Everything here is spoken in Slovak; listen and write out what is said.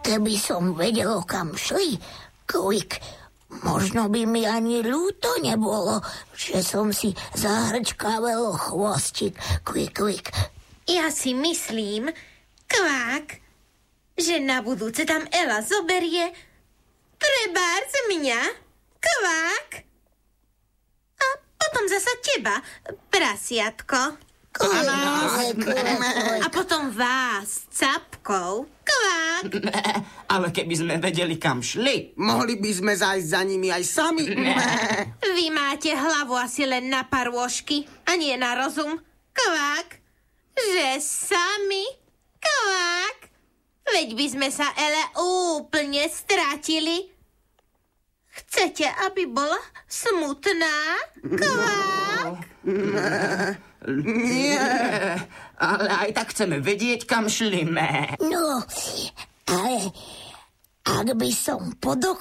keby som vedel, kam šli, Kvik, možno by mi ani ľúto nebolo, že som si zahrčkavel chvostík, Kvik. Ja si myslím, Kvák, že na budúce tam Ela zoberie trebárs mňa, Kvák, a potom zasa teba, prasiatko. A potom vás, capkou, Kvák. Ale keby sme vedeli, kam šli, mohli by sme zájsť za nimi aj sami. Vy máte hlavu asi len na parôžky a nie na rozum, Kvák. Že sami, Kvák. Veď by sme sa, Ele, úplne stratili. Chcete, aby bola smutná, Kvák? Nie, ale aj tak chceme vedieť, kam šlime. No, ale ak by som pod